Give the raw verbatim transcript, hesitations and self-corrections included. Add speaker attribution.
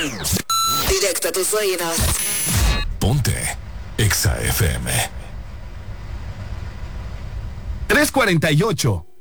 Speaker 1: Directo a tus oídos.
Speaker 2: Ponte Exa F M. tres cuarenta y ocho.